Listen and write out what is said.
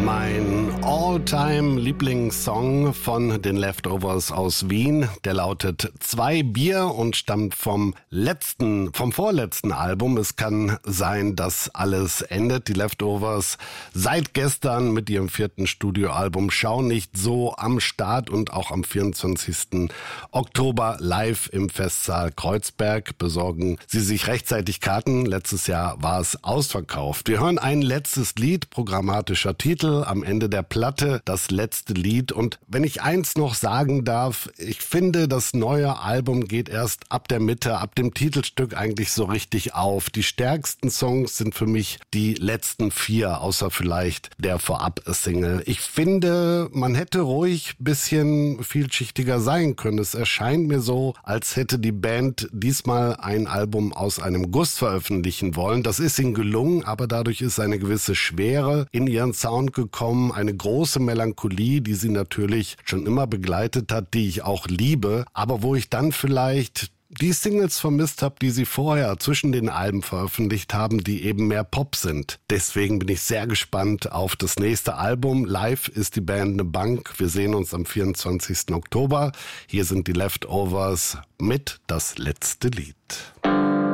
Mein All-Time-Lieblingssong von den Leftovers aus Wien, der lautet 2 Bier und stammt vom vorletzten Album. Es kann sein, dass alles endet. Die Leftovers seit gestern mit ihrem 4. Studioalbum Schau nicht so am Start und auch am 24. Oktober live im Festsaal Kreuzberg. Besorgen Sie sich rechtzeitig Karten. Letztes Jahr war es ausverkauft. Wir hören ein letztes Lied, programmatischer Titel. Am Ende der Platte das letzte Lied. Und wenn ich eins noch sagen darf, ich finde, das neue Album geht erst ab der Mitte, ab dem Titelstück eigentlich so richtig auf. Die stärksten Songs sind für mich die letzten 4, außer vielleicht der Vorab-Single. Ich finde, man hätte ruhig ein bisschen vielschichtiger sein können. Es erscheint mir so, als hätte die Band diesmal ein Album aus einem Guss veröffentlichen wollen. Das ist ihnen gelungen, aber dadurch ist eine gewisse Schwere in ihren Sound gekommen, eine große Melancholie, die sie natürlich schon immer begleitet hat, die ich auch liebe, aber wo ich dann vielleicht die Singles vermisst habe, die sie vorher zwischen den Alben veröffentlicht haben, die eben mehr Pop sind. Deswegen bin ich sehr gespannt auf das nächste Album. Live ist die Band eine Bank. Wir sehen uns am 24. Oktober. Hier sind die Leftovers mit das letzte Lied.